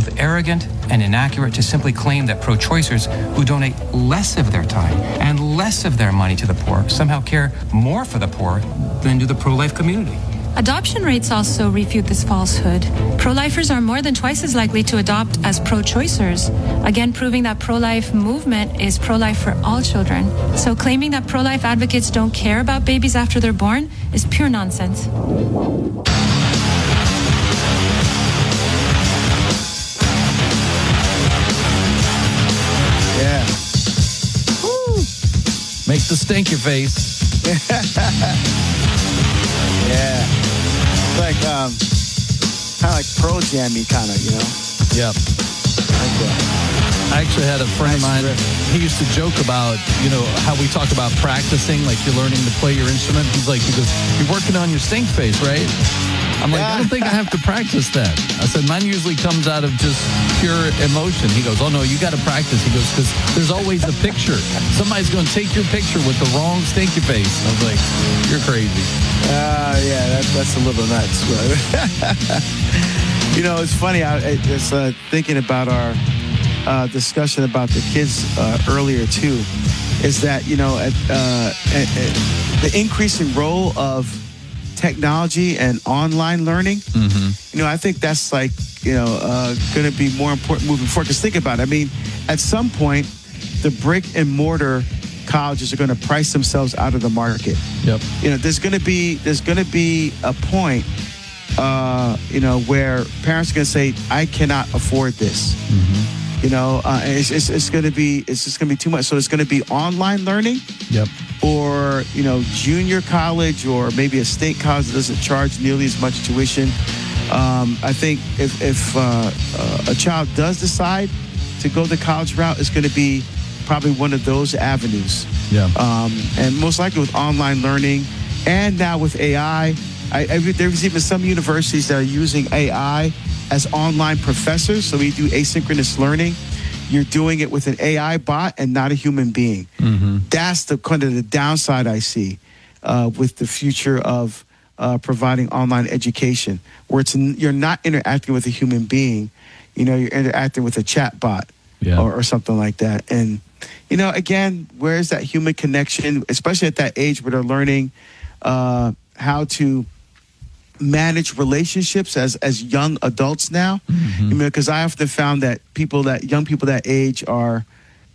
both arrogant and inaccurate to simply claim that pro-choicers who donate less of their time and less of their money to the poor somehow care more for the poor than do the pro-life community. Adoption rates also refute this falsehood. Pro-lifers are more than twice as likely to adopt as pro-choicers, again proving that pro-life movement is pro-life for all children. So claiming that pro-life advocates don't care about babies after they're born is pure nonsense. Yeah. Woo. Makes the stinky face. Yeah. Like, kind of like pro jammy, kind of, you know? Yep. Like I actually had a friend of mine, he used to joke about, you know, how we talk about practicing, like you're learning to play your instrument. He goes, you're working on your stink face, right? I'm like, I don't think I have to practice that. I said, mine usually comes out of just pure emotion. He goes, oh, no, you got to practice. He goes, because there's always a picture. Somebody's going to take your picture with the wrong stinky face. I was like, you're crazy. Yeah, that's a little nuts. You know, it's funny. I was thinking about our discussion about the kids earlier, too, is that, you know, the increasing role of technology and online learning, you know, I think that's like, you know, going to be more important moving forward. Because think about it. I mean, at some point, the brick and mortar colleges are going to price themselves out of the market. Yep. You know, there's going to be a point, you know, where parents are going to say, I cannot afford this. You know, it's just going to be too much. So it's going to be online learning. Yep. Or, you know, junior college or maybe a state college that doesn't charge nearly as much tuition. I think if a child does decide to go the college route, it's going to be probably one of those avenues. Yeah. And most likely with online learning and now with AI. There's even some universities that are using AI as online professors. So we do asynchronous learning. You're doing it with an AI bot and not a human being. That's the kind of the downside I see with the future of providing online education, where you're not interacting with a human being. You know, you're interacting with a chat bot or something like that. And, you know, again, where is that human connection, especially at that age where they're learning how to manage relationships as young adults now. You know, because I often found that young people that age are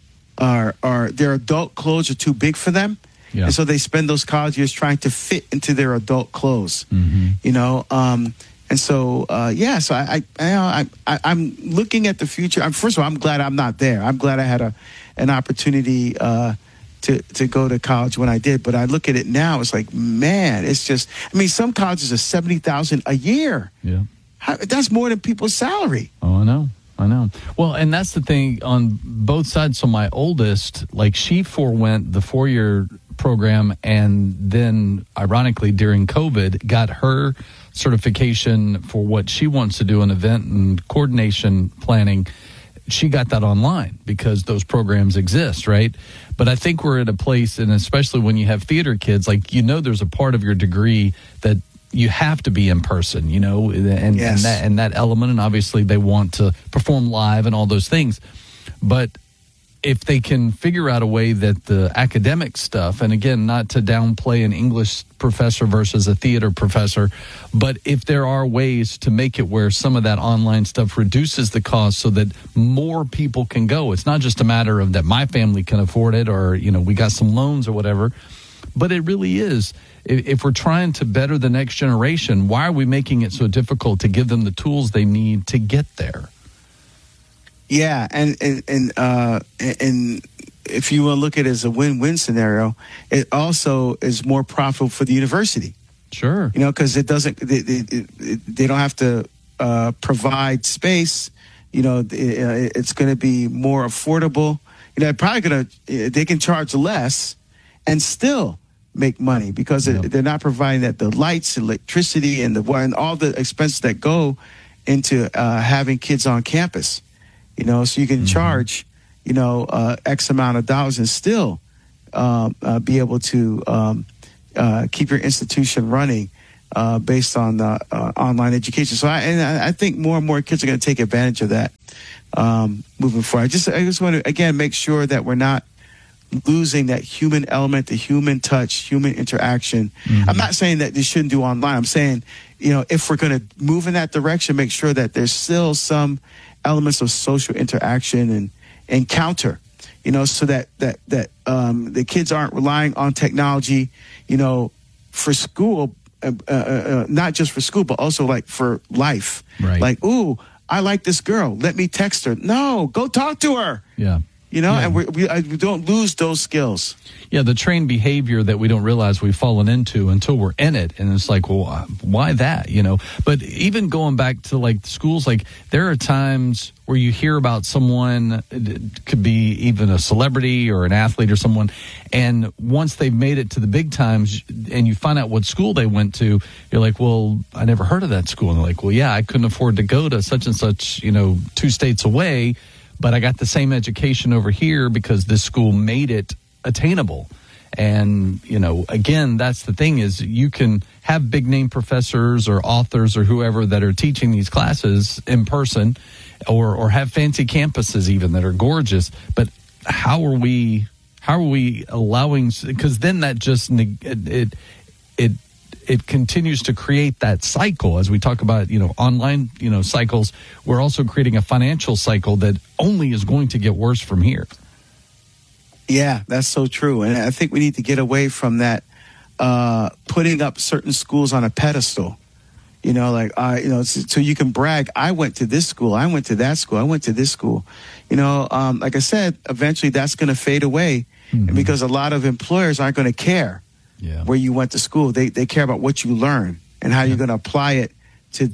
their adult clothes are too big for them, and so they spend those college years trying to fit into their adult clothes. You know, and so so I'm looking at the future. First of all, I'm glad I'm not there. I'm glad I had an opportunity to go to college when I did. But I look at it now, it's like, man, it's just, I mean, some colleges are $70,000 a year. Yeah. That's more than people's salary. Oh, I know. Well, and that's the thing on both sides. So my oldest, like, she forewent the 4-year program and then, ironically, during COVID, got her certification for what she wants to do in event and coordination planning. She got that online because those programs exist, right? But I think we're at a place, and especially when you have theater kids, like, you know, there's a part of your degree that you have to be in person, you know, and that element, and obviously they want to perform live and all those things. But if they can figure out a way that the academic stuff, and again, not to downplay an English professor versus a theater professor, but if there are ways to make it where some of that online stuff reduces the cost so that more people can go. It's not just a matter of that my family can afford it or, you know, we got some loans or whatever, but it really is. If we're trying to better the next generation, why are we making it so difficult to give them the tools they need to get there? Yeah, and if you want to look at it as a win-win scenario, it also is more profitable for the university. Sure, you know, because it doesn't. They don't have to provide space. You know, it's going to be more affordable. You know, they can charge less and still make money because they're not providing the lights, electricity, and all the expenses that go into having kids on campus. You know, so you can charge, you know, X amount of dollars and still be able to keep your institution running based on online education. So I think more and more kids are going to take advantage of that moving forward. I just want to, again, make sure that we're not losing that human element, the human touch, human interaction. I'm not saying that they shouldn't do online. I'm saying, if we're going to move in that direction, make sure that there's still some elements of social interaction and encounter, so that the kids aren't relying on technology, for school, not just for school, but also like for life. Right. Like, ooh, I like this girl. Let me text her. No, go talk to her. Yeah. And we don't lose those skills. Yeah, the trained behavior that we don't realize we've fallen into until we're in it. And it's like, well, why that, But even going back to, like, schools, like, there are times where you hear about someone, it could be even a celebrity or an athlete or someone, and once they've made it to the big times and you find out what school they went to, you're like, well, I never heard of that school. And they're like, well, yeah, I couldn't afford to go to such and such, 2 states away, but I got the same education over here because this school made it attainable. And, again, that's the thing, is you can have big name professors or authors or whoever that are teaching these classes in person, or have fancy campuses even that are gorgeous. But how are we allowing, because then that just, it continues to create that cycle. As we talk about, online, cycles, we're also creating a financial cycle that only is going to get worse from here. Yeah, that's so true. And I think we need to get away from that, putting up certain schools on a pedestal, so you can brag. I went to this school. I went to that school. I went to this school. Like I said, eventually that's going to fade away, and because a lot of employers aren't going to care where you went to school. They care about what you learn and how you're going to apply it to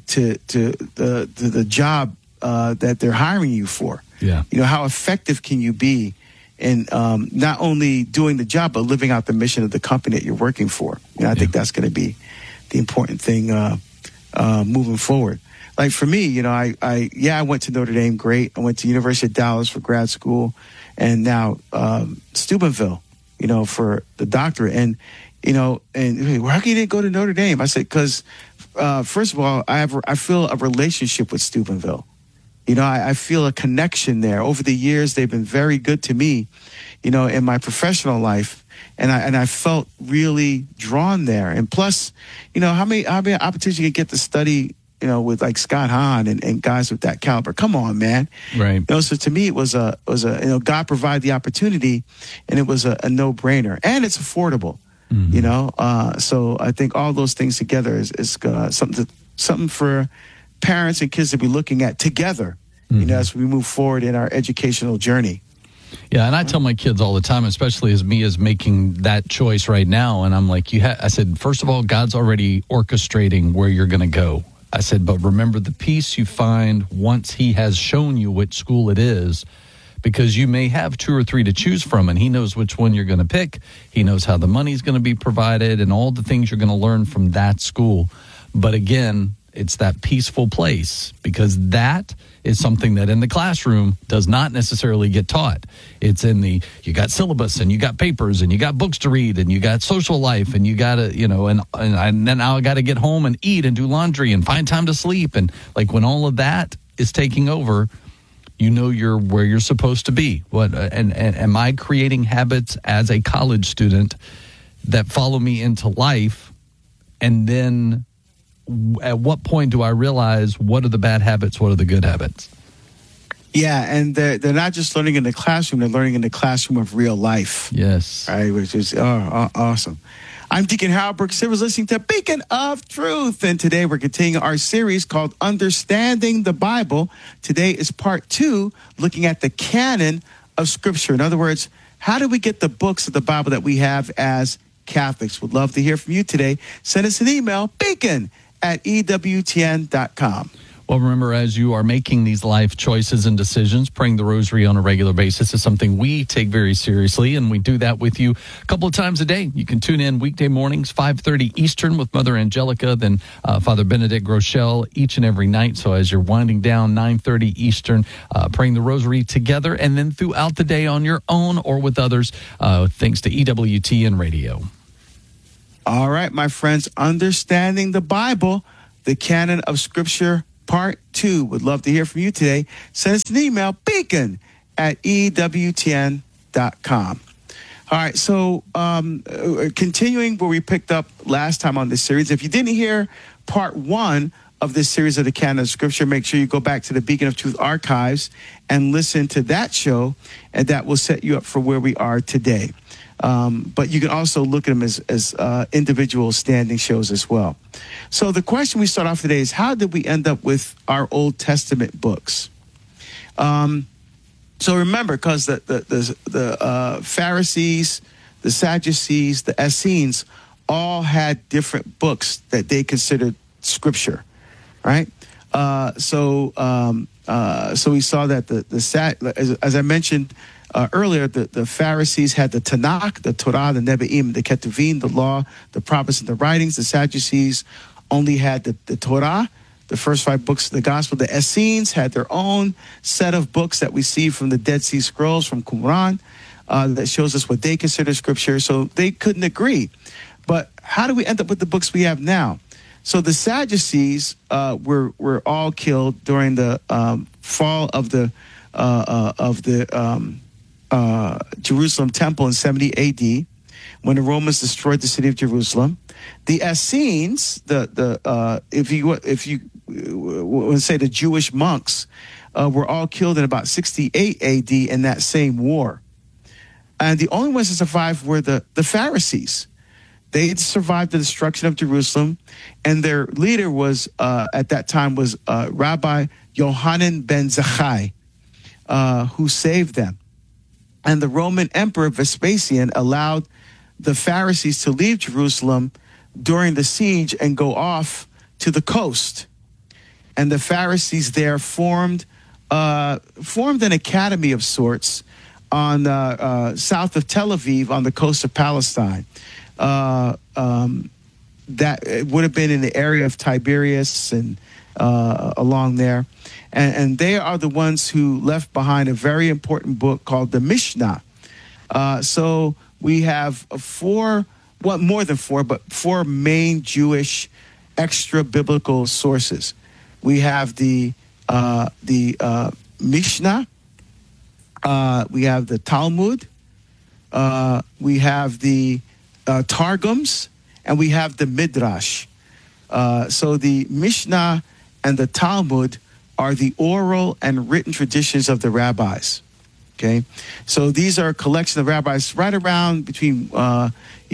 the job that they're hiring you for. Yeah. How effective can you be in not only doing the job, but living out the mission of the company that you're working for? I think that's going to be the important thing moving forward. Like for me, I went to Notre Dame, great. I went to University of Dallas for grad school, and now Steubenville, for the doctorate. And and how come you didn't go to Notre Dame? I said, because first of all, I feel a relationship with Steubenville. I feel a connection there. Over the years, they've been very good to me, in my professional life. And I felt really drawn there. And plus, how many opportunities you can get to study, with like Scott Hahn and guys with that caliber. Come on, man. Right. So to me, it was a God provided the opportunity, and it was a no-brainer. And it's affordable, So I think all those things together is something for parents and kids to be looking at together, as we move forward in our educational journey. Yeah, and I tell my kids all the time, especially as me is making that choice right now, and I'm like, I said, first of all, God's already orchestrating where you're going to go. I said, but remember the peace you find once he has shown you which school it is, because you may have 2 or 3 to choose from, and he knows which one you're going to pick. He knows how the money's going to be provided and all the things you're going to learn from that school. But again, it's that peaceful place, because that is something that in the classroom does not necessarily get taught. It's in you got syllabus, and you got papers, and you got books to read, and you got social life, and you got to, and then I got to get home and eat and do laundry and find time to sleep. And like when all of that is taking over, you're where you're supposed to be. And am I creating habits as a college student that follow me into life? And then at what point do I realize what are the bad habits, what are the good habits? Yeah, and they're not just learning in the classroom, they're learning in the classroom of real life. Yes. Right, which is awesome. I'm Deacon Harold Brooks Sivers, listening to Beacon of Truth. And today we're continuing our series called Understanding the Bible. Today is part 2, looking at the canon of Scripture. In other words, how do we get the books of the Bible that we have as Catholics? Would love to hear from you today. Send us an email, beacon@ewtn.com. Well, remember, as you are making these life choices and decisions, praying the rosary on a regular basis is something we take very seriously, and we do that with you a couple of times a day. You can tune in weekday mornings, 5:30 Eastern with Mother Angelica, then Father Benedict Groeschel each and every night. So as you're winding down, 9:30 Eastern, praying the rosary together, and then throughout the day on your own or with others, thanks to EWTN Radio. All right, my friends, Understanding the Bible, the Canon of Scripture, Part 2. Would love to hear from you today. Send us an email, beacon@ewtn.com. All right, so continuing where we picked up last time on this series. If you didn't hear Part 1 of this series of the Canon of Scripture, make sure you go back to the Beacon of Truth archives and listen to that show, and that will set you up for where we are today. But you can also look at them as individual standing shows as well. So the question we start off today is, how did we end up with our Old Testament books? So remember, because the Pharisees, the Sadducees, the Essenes all had different books that they considered scripture, right? So we saw that as I mentioned earlier, the Pharisees had the Tanakh, the Torah, the Nevi'im, the Ketuvim, the law, the prophets, and the writings. The Sadducees only had the Torah, the first 5 books of the gospel. The Essenes had their own set of books that we see from the Dead Sea Scrolls, from Qumran, that shows us what they consider scripture. So they couldn't agree. But how do we end up with the books we have now? So the Sadducees were all killed during the fall of the Jerusalem temple in 70 AD, when the Romans destroyed the city of Jerusalem. The Essenes, if you say the Jewish monks, were all killed in about 68 AD in that same war. And the only ones that survived were the Pharisees. They had survived the destruction of Jerusalem, and their leader was at that time was Rabbi Yohanan ben Zakkai, who saved them. And the Roman Emperor Vespasian allowed the Pharisees to leave Jerusalem during the siege and go off to the coast. And the Pharisees there formed an academy of sorts on south of Tel Aviv on the coast of Palestine. That it would have been in the area of Tiberias and along there. And they are the ones who left behind a very important book called the Mishnah. So we have four main Jewish extra biblical sources. We have the Mishnah. We have the Talmud. We have the Targums, and we have the Midrash. So the Mishnah and the Talmud are the oral and written traditions of the rabbis. Okay, so these are a collection of rabbis right around between, right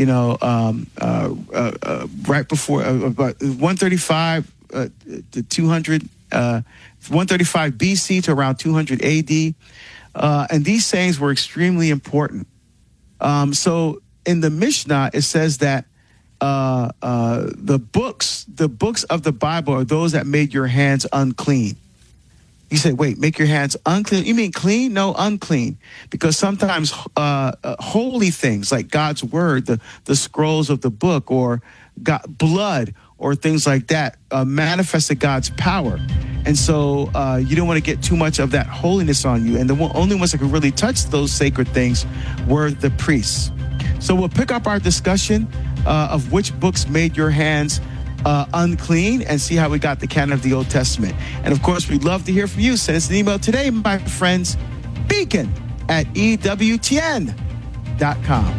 before about 135 to 200, 135 BC to around 200 AD, and these sayings were extremely important. So in the Mishnah, it says that the books of the Bible are those that made your hands unclean. You say, wait, make your hands unclean? You mean clean? No, unclean. Because sometimes holy things like God's word, the scrolls of the book, or blood, or things like that manifested God's power. And so you don't want to get too much of that holiness on you. And the only ones that could really touch those sacred things were the priests. So we'll pick up our discussion of which books made your hands unclean, and see how we got the canon of the Old Testament. And of course, we'd love to hear from you. Send us an email today, my friends, beacon@ewtn.com.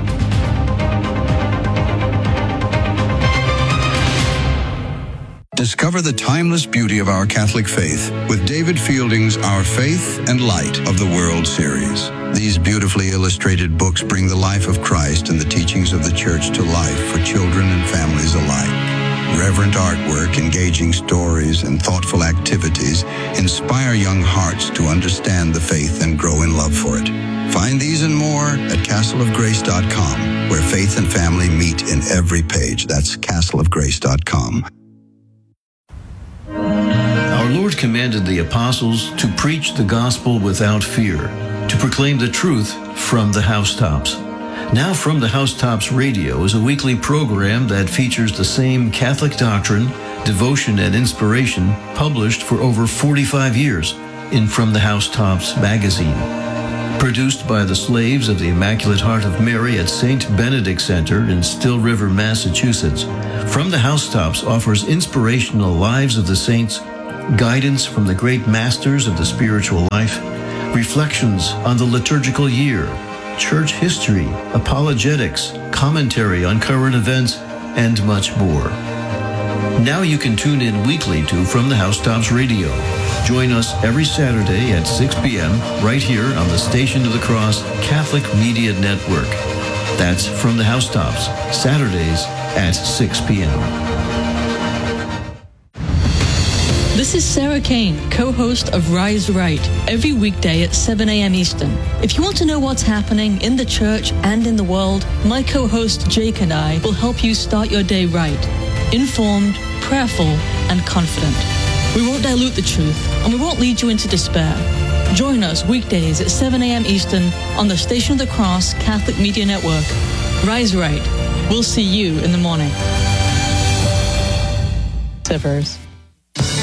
Discover the timeless beauty of our Catholic faith with David Fielding's Our Faith and Light of the World series. These beautifully illustrated books bring the life of Christ and the teachings of the Church to life for children and families alike. Reverent artwork, engaging stories, and thoughtful activities inspire young hearts to understand the faith and grow in love for it. Find these and more at castleofgrace.com, where faith and family meet in every page. That's castleofgrace.com. Our Lord commanded the apostles to preach the gospel without fear, to proclaim the truth from the housetops. Now From the Housetops Radio is a weekly program that features the same Catholic doctrine, devotion, and inspiration published for over 45 years in From the Housetops magazine. Produced by the slaves of the Immaculate Heart of Mary at St. Benedict Center in Still River, Massachusetts, From the Housetops offers inspirational lives of the saints, guidance from the great masters of the spiritual life, reflections on the liturgical year, church history, apologetics, commentary on current events, and much more. Now you can tune in weekly to From the Housetops Radio. Join us every Saturday at 6 p.m. right here on the Station of the Cross Catholic Media Network. That's From the Housetops, Saturdays at 6 p.m. This is Sarah Kane, co-host of Rise Right, every weekday at 7 a.m. Eastern. If you want to know what's happening in the church and in the world, my co-host Jake and I will help you start your day right, informed, prayerful, and confident. We won't dilute the truth, and we won't lead you into despair. Join us weekdays at 7 a.m. Eastern on the Station of the Cross Catholic Media Network. Rise Right. We'll see you in the morning. Sippers.